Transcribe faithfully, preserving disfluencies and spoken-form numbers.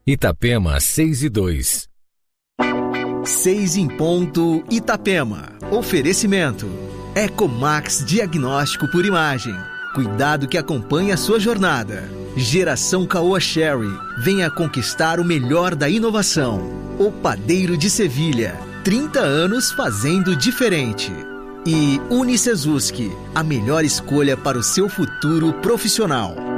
Itapema seis e dois. Seis em ponto, Itapema. Oferecimento. Ecomax Diagnóstico por Imagem. Cuidado que acompanha a sua jornada. Geração Caoa Sherry. Venha conquistar o melhor da inovação. O Padeiro de Sevilha. trinta anos fazendo diferente. E Unicesuski. A melhor escolha para o seu futuro profissional.